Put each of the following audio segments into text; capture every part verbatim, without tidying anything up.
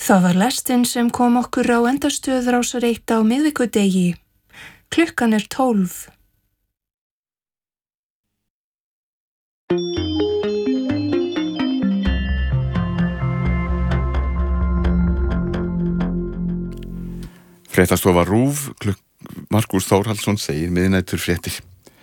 Það var lestin sem kom okkur á endastöð Rásar eitt á miðvikudegi. Klukkan er tólf. Fréttastofa RÚV, klukk Markús Þórhallsson segir miðnætur fréttir.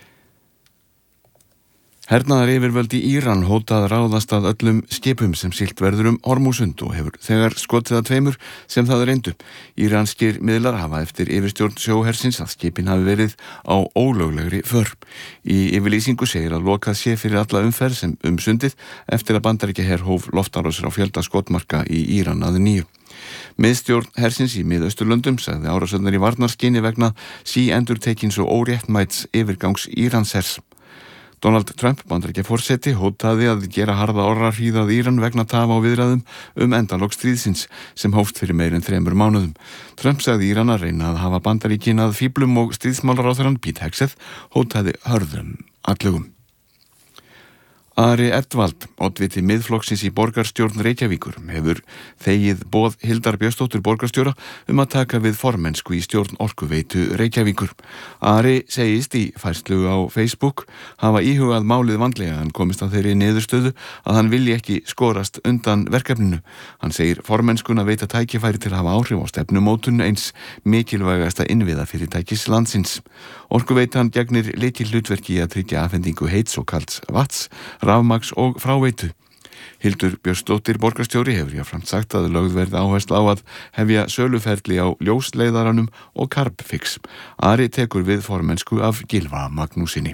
Hernaðar yfirvöld í Íran hóta að ráðast að öllum skipum sem siglt verður um Hormúsund og hefur þegar skotið að tveimur sem það reyndu. Íranskir miðlar hafa eftir yfirstjórn sjóhersins að skipin hafi verið á ólöglegri för. Í yfirlýsingu segir að lokað sé fyrir alla umferð sem um sundið eftir að Bandaríkjaher hóf loftárásir á fjölda skotmarka í Íran að nýju. Miðstjórn hersins í Miðausturlöndum sagði árásirnar í varnarskyni vegna síendurtekins og óréttmæts yfirgangs Íranshers. Donald Trump, Bandaríkjaforseti, hótaði að gera harða orrahríð að Íran vegna tafa á viðræðum um endalok stríðsins sem hófst fyrir meir en þremur mánuðum. Trump sagði Íran að reyna að hafa Bandaríkin að fíblum og stríðsmálaráðherrann Pete Hegseth hótaði hörðum atlögum. Ari Edwald, oddviti Miðflokksins í borgarstjórn Reykjavíkur, hefur þegið boð Hildar Björnsdóttur borgarstjóra um að taka við formennsku í stjórn Orkuveitu Reykjavíkur. Ari segist í færslu á Facebook hafa íhugað málið vandlega en komist að þeirri niðurstöðu að hann vilji ekki skorast undan verkefninu. Hann segir formennskuna veita tækifæri til að hafa áhrif á stefnumótun eins mikilvægasta innviða fyrirtækis landsins. Orkuveitan gegnir lykil hlutverki í að tryggja afhendingu heits og kalds vatns, rafmagns og fráveitu. Hildur Björnsdóttir borgarstjóri hefur jafnframt sagt að lögð verði áhersla á að hefja söluferli á ljósleiðaranum og Carbfix. Ari tekur við formennsku af Gylfa Magnúsinni.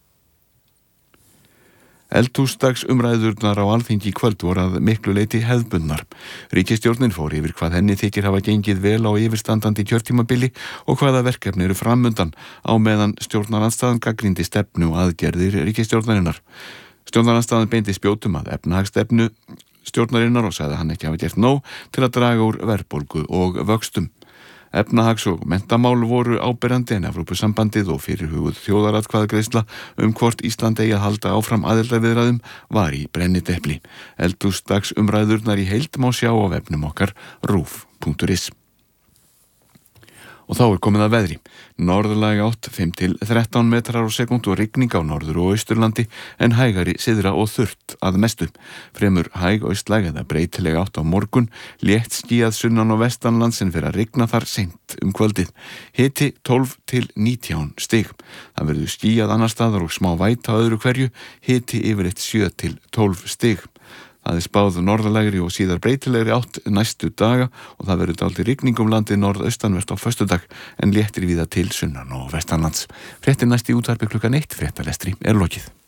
Eldhúsdags umræðurnar á Alþingi í kvöld voru að miklu leyti hefðbundnar. Ríkisstjórnin fór yfir hvað henni þykir hafa gengið vel á yfirstandandi kjörtímabili og hvaða verkefni eru framundan á meðan stjórnarandstaðan gagnrýndi stefnu og aðgerðir ríkisstjórnarinnar. Stjórnarandstaðan beindi spjótum að efnahagsstefnu stjórnarinnar og sagði hann ekki hafa gert nóg til að draga úr verðbólgu og vöxtum. Efnahags- og menntamál voru áberandi en Evrópusambandið og fyrirhuguð þjóðaratkvæðagreiðsla um hvort Ísland eigi að halda áfram aðildarviðræðum var í brennidepli. Eldhúsdags umræðurnar í heild má sjá á vefnum okkar rúv punktur is. Og þá er komið að veðri. Norðlæg átt fimm til þrettán metrar á sekúndu og rigning á norður- og austurlandi en hægari syðra og þurrt að mestu. Fremur hæg austlæg eða breytileg átt á morgun, létt skýjað sunnan og vestanlands en fyrir að rigna þar seint um kvöldið. Hiti tólf til nítján stig. Það verður skýjað annar staðar og smá væta á öðru hverju, hiti yfirleitt sjö til tólf stig. Það er spáð norðalegri og síðar breytilegri átt næstu daga og það verður dálítil rigning um landið norðaustanvert á föstudag en léttir víða til sunnan og vestanlands. Fréttir næst í útvarpi klukkan eitt, fréttalestri er lokið.